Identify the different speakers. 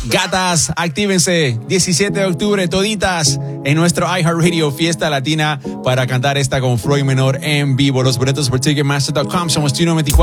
Speaker 1: Gatas, actívense. 17 de octubre, toditas en nuestro iHeartRadio Fiesta Latina para cantar esta con Floyd Menor en vivo. Los boletos por Ticketmaster.com. Somos Tino 24.